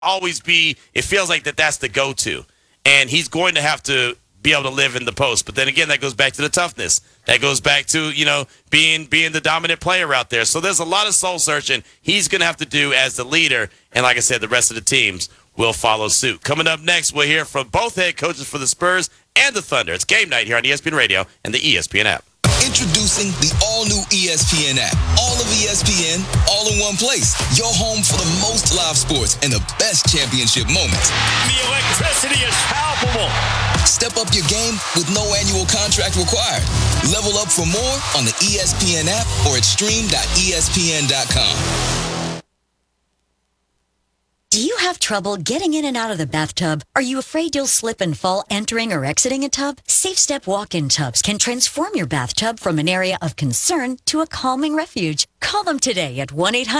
always be, it feels like that's the go-to. And he's going to have to be able to live in the post. But then again, that goes back to the toughness. That goes back to, being the dominant player out there. So there's a lot of soul searching he's going to have to do as the leader. And like I said, the rest of the teams will follow suit. Coming up next, we'll hear from both head coaches for the Spurs and the Thunder. It's game night here on ESPN Radio and the ESPN app. Introducing the all-new ESPN app. All of ESPN, all in one place. Your home for the most live sports and the best championship moments. The electricity is palpable. Step up your game with no annual contract required. Level up for more on the ESPN app or at stream.espn.com. Do you have trouble getting in and out of the bathtub? Are you afraid you'll slip and fall entering or exiting a tub? Safe Step walk-in tubs can transform your bathtub from an area of concern to a calming refuge. Call them today at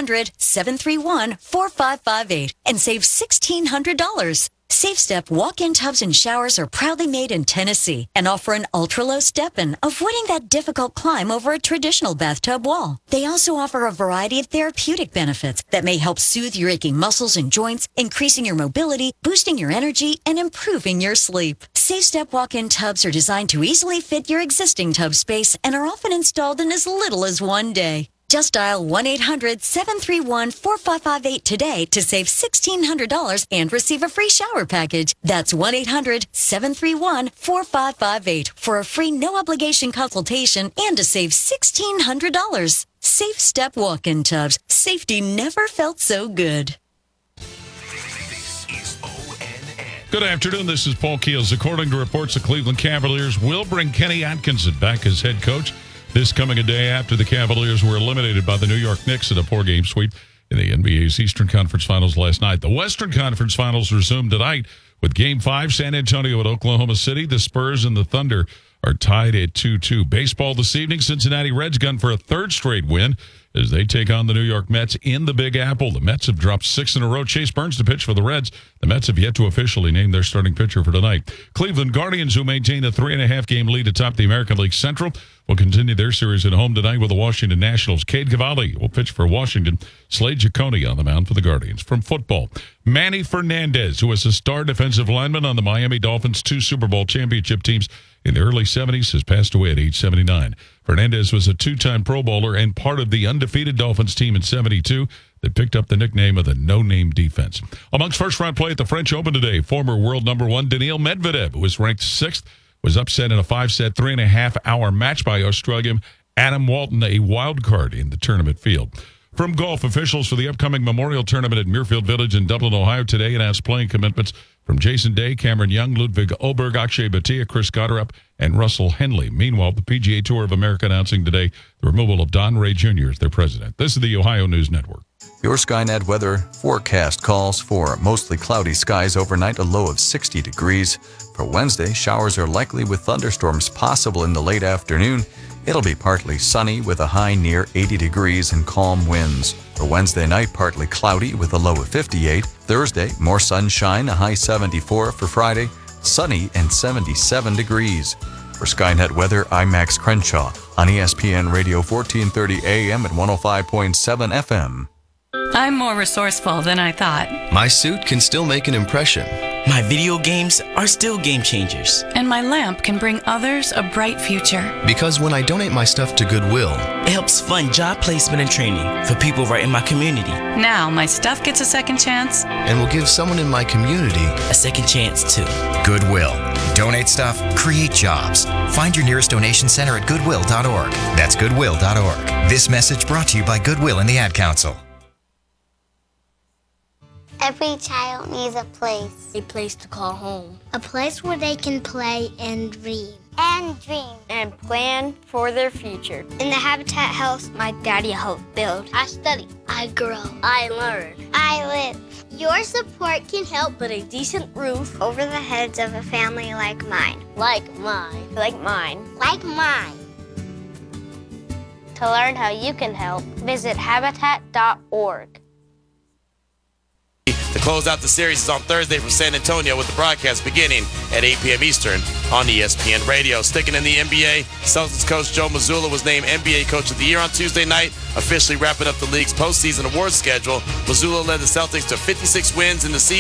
1-800-731-4558 and save $1,600. Safe Step walk-in tubs and showers are proudly made in Tennessee and offer an ultra-low step-in, avoiding that difficult climb over a traditional bathtub wall. They also offer a variety of therapeutic benefits that may help soothe your aching muscles and joints, increasing your mobility, boosting your energy, and improving your sleep. Safe Step walk-in tubs are designed to easily fit your existing tub space and are often installed in as little as one day. Just dial 1-800-731-4558 today to save $1,600 and receive a free shower package. That's 1-800-731-4558 for a free no-obligation consultation and to save $1,600. Safe Step walk-in tubs. Safety never felt so good. Good afternoon. This is Paul Keels. According to reports, the Cleveland Cavaliers will bring Kenny Atkinson back as head coach. This coming a day after the Cavaliers were eliminated by the New York Knicks in a 4-game sweep in the NBA's Eastern Conference Finals last night. The Western Conference Finals resume tonight with Game 5, San Antonio at Oklahoma City. The Spurs and the Thunder are tied at 2-2. Baseball this evening, Cincinnati Reds gun for a third straight win as they take on the New York Mets in the Big Apple. The Mets have dropped 6 in a row. Chase Burns to pitch for the Reds. The Mets have yet to officially name their starting pitcher for tonight. Cleveland Guardians, who maintain a 3.5-game lead atop the American League Central, will continue their series at home tonight with the Washington Nationals. Cade Cavalli will pitch for Washington. Slade Giacone on the mound for the Guardians. From football, Manny Fernandez, who was a star defensive lineman on the Miami Dolphins' 2 Super Bowl championship teams in the early 70s, has passed away at age 79. Fernandez was a 2-time Pro Bowler and part of the undefeated Dolphins team in 72 that picked up the nickname of the no-name defense. Amongst first-round play at the French Open today, former world number 1 Daniil Medvedev, who was ranked 6th, was upset in a 5-set, 3.5-hour match by Australian Adam Walton, a wild card in the tournament field. From golf, officials for the upcoming Memorial Tournament at Muirfield Village in Dublin, Ohio today announced playing commitments from Jason Day, Cameron Young, Ludwig Oberg, Akshay Bhatia, Chris Gotterup, and Russell Henley. Meanwhile, the PGA Tour of America announcing today the removal of Don Ray Jr. as their president. This is the Ohio News Network. Your Skynet weather forecast calls for mostly cloudy skies overnight, a low of 60 degrees. For Wednesday, showers are likely with thunderstorms possible in the late afternoon. It'll be partly sunny with a high near 80 degrees and calm winds. For Wednesday night, partly cloudy with a low of 58. Thursday, more sunshine, a high 74. For Friday, sunny and 77 degrees. For Skynet weather, I'm Max Crenshaw on ESPN Radio 1430 AM and 105.7 FM. I'm more resourceful than I thought. My suit can still make an impression. My video games are still game changers. And my lamp can bring others a bright future. Because when I donate my stuff to Goodwill, it helps fund job placement and training for people right in my community. Now my stuff gets a second chance. And will give someone in my community a second chance too. Goodwill. Donate stuff, create jobs. Find your nearest donation center at goodwill.org. That's goodwill.org. This message brought to you by Goodwill and the Ad Council. Every child needs a place. A place to call home. A place where they can play and dream. And plan for their future. In the Habitat house, my daddy helped build. I study. I grow. I learn. I live. Your support can help put a decent roof over the heads of a family like mine. Like mine. To learn how you can help, visit habitat.org. To close out the series is on Thursday from San Antonio with the broadcast beginning at 8 p.m. Eastern on ESPN Radio. Sticking in the NBA, Celtics coach Joe Mazzulla was named NBA Coach of the Year on Tuesday night, officially wrapping up the league's postseason awards schedule. Mazzulla led the Celtics to 56 wins in the season.